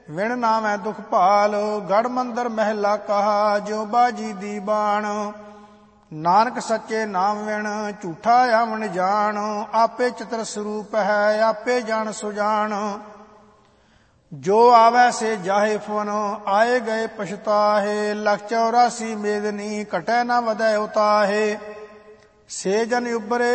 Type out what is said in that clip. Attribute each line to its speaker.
Speaker 1: ਵਿਣ ਨਾਮੈ ਦੁਖ ਭਾਲ। ਗੜ ਮੰਦਰ ਮਹਿਲਾ ਕਹਾ ਜਿਉ ਬਾਜੀ ਦੀ ਬਾਣ। ਨਾਨਕ ਸੱਚੇ ਨਾਮ ਵਿਣ ਝੂਠਾ ਆਵਣ ਜਾਣ। ਆਪੇ ਚਿਤਰ ਸਰੂਪ ਹੈ ਆਪੇ ਜਾਣ ਸੁਜਾਨ। ਜੋ ਆਵੈ ਸੇ ਜਾਹੇ ਫੁਨ ਆਏ ਗਏ ਪਛਤਾਹੇ। ਲਖ 84 ਮੇਦਨੀ ਘਟੈ ਨ ਵਧੈ ਉਤਾਹੇ। ਸੇ ਜਨ ਉਬਰੇ